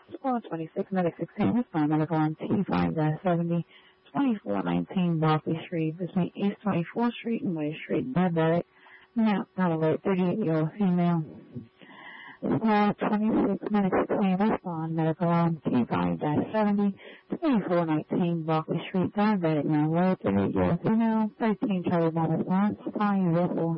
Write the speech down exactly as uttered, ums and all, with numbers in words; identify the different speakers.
Speaker 1: Squad twenty-six, Medic sixteen, respond medical on T five seventy, twenty-four nineteen Barclay Street, between East twenty-fourth Street and West Street, diabetic, now, not alert, thirty-eight-year-old female. Squad twenty-six, Medic sixteen, respond medical on T five seventy, twenty-four nineteen Barclay Street, diabetic, now alert, thirty-eight-year-old female, thirteen Charlie Bomb response, five zero four.